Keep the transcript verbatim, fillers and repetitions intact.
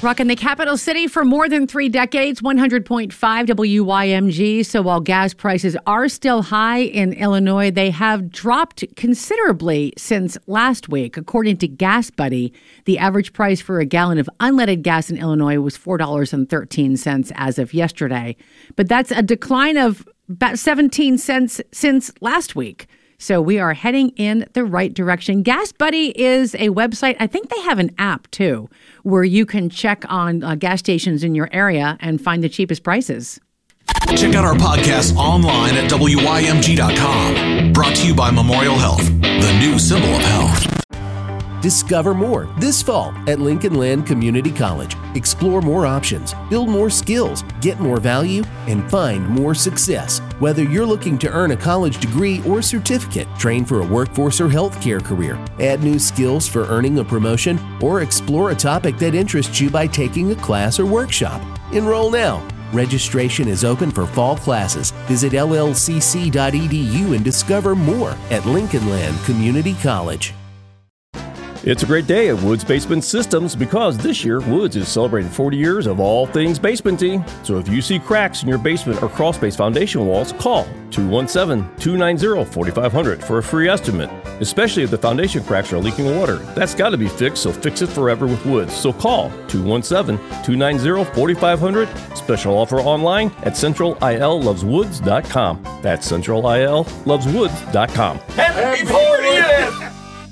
Rocking the capital city for more than three decades, one hundred point five W Y M G. So while gas prices are still high in Illinois, they have dropped considerably since last week. According to Gas Buddy, the average price for a gallon of unleaded gas in Illinois was four dollars and thirteen cents as of yesterday. But that's a decline of about seventeen cents since last week. So we are heading in the right direction. Gas Buddy is a website. I think they have an app, too, where you can check on uh, gas stations in your area and find the cheapest prices. Check out our podcast online at W Y M G dot com. Brought to you by Memorial Health, the new symbol of health. Discover more this fall at Lincoln Land Community College. Explore more options, build more skills, get more value, and find more success. Whether you're looking to earn a college degree or certificate, train for a workforce or healthcare career, add new skills for earning a promotion, or explore a topic that interests you by taking a class or workshop. Enroll now. Registration is open for fall classes. Visit L L C C dot E D U and discover more at Lincoln Land Community College. It's a great day at Woods Basement Systems because this year Woods is celebrating forty years of all things basementy. So if you see cracks in your basement or crawl space foundation walls, call two one seven, two nine zero, four five zero zero for a free estimate. Especially if the foundation cracks are leaking water. That's got to be fixed, so fix it forever with Woods. So call two one seven, two nine zero, four five zero zero. Special offer online at central I L loves woods dot com. That's central I L loves woods dot com. And before